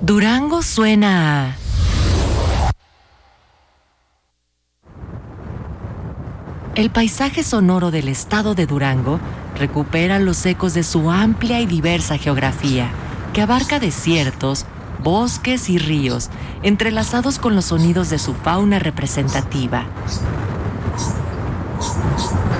Durango suena a... El paisaje sonoro del estado de Durango recupera los ecos de su amplia y diversa geografía, que abarca desiertos, bosques y ríos, entrelazados con los sonidos de su fauna representativa.